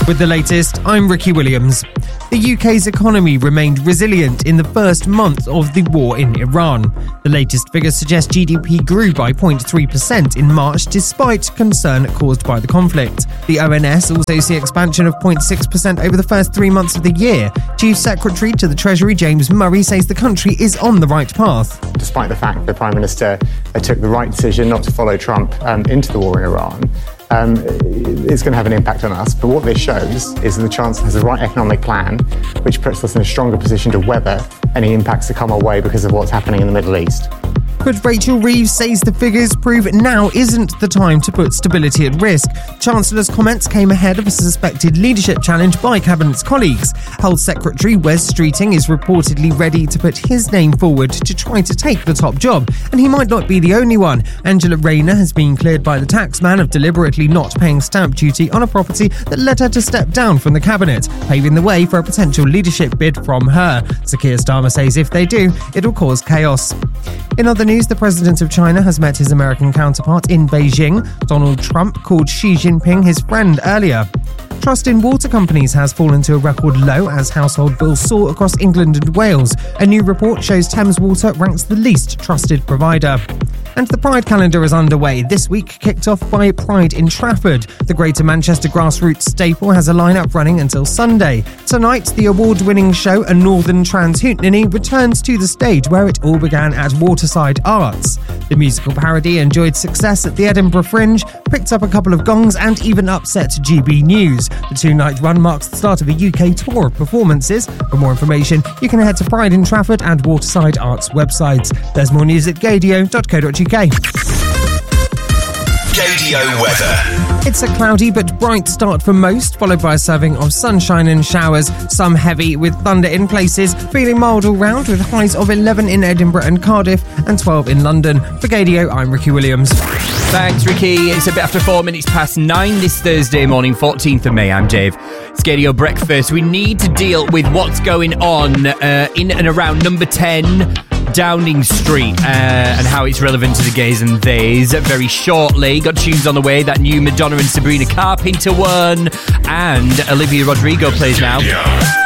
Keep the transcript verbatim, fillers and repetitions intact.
With the latest, I'm Ricky Williams. The U K's economy remained resilient in the first month of the war in Iran. The latest figures suggest G D P grew by zero point three percent in March despite concern caused by the conflict. The O N S also see expansion of zero point six percent over the first three months of the year. Chief Secretary to the Treasury James Murray says the country is on the right path. Despite the fact the Prime Minister uh, took the right decision not to follow Trump um, into the war in Iran, Um, it's going to have an impact on us. But what this shows is that the Chancellor has the right economic plan, which puts us in a stronger position to weather any impacts that come our way because of what's happening in the Middle East. But Rachel Reeves says the figures prove now isn't the time to put stability at risk. Chancellor's comments came ahead of a suspected leadership challenge by Cabinet's colleagues. Health Secretary Wes Streeting is reportedly ready to put his name forward to try to take the top job, and he might not be the only one. Angela Rayner has been cleared by the taxman of deliberately not paying stamp duty on a property that led her to step down from the Cabinet, paving the way for a potential leadership bid from her. Sir Keir Starmer says if they do, it'll cause chaos. In other news, the president of China has met his American counterpart in Beijing. Donald Trump called Xi Jinping his friend earlier. Trust in water companies has fallen to a record low as household bills soar across England and Wales. A new report shows Thames Water ranks the least trusted provider. And the Pride calendar is underway, this week kicked off by Pride in Trafford. The Greater Manchester grassroots staple has a lineup running until Sunday. Tonight, the award-winning show A Northern Trans Hootenanny returns to the stage where it all began at Waterside Arts. The musical parody enjoyed success at the Edinburgh Fringe, picked up a couple of gongs and even upset G B News. The two-night run marks the start of a U K tour of performances. For more information, you can head to Pride in Trafford and Waterside Arts websites. There's more news at gadio dot co dot uk. Gadio weather. It's a cloudy but bright start for most, followed by a serving of sunshine and showers, some heavy with thunder in places, feeling mild all round with highs of eleven in Edinburgh and Cardiff and twelve in London. For Gadio, I'm Ricky Williams. Thanks, Ricky. It's a bit after four minutes past nine this Thursday morning, fourteenth of May. I'm Dave. It's Gadio Breakfast. We need to deal with what's going on uh, in and around number ten Downing Street uh, and how it's relevant to the gays and theys very shortly. Got tunes on the way, that new Madonna and Sabrina Carpenter one, and Olivia Rodrigo plays now.